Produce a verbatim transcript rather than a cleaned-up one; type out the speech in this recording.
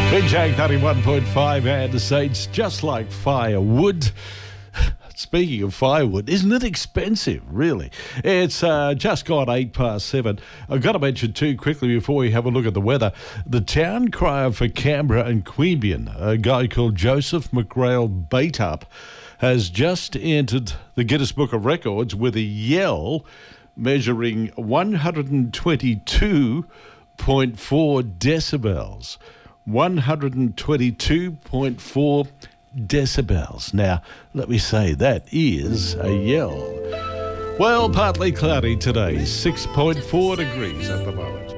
Big Jack ninety-one point five and the Saints, just like firewood. Speaking of firewood, isn't it expensive, really? It's uh, just gone eight past seven. I've got to mention too quickly before we have a look at the weather, the town crier for Canberra and Queanbeyan, a guy called Joseph McGrail Baitup, has just entered the Guinness Book of Records with a yell measuring one hundred twenty-two point four decibels. one hundred twenty-two point four decibels. Now, let me say, that is a yell. Well, partly cloudy today, six point four degrees at the moment.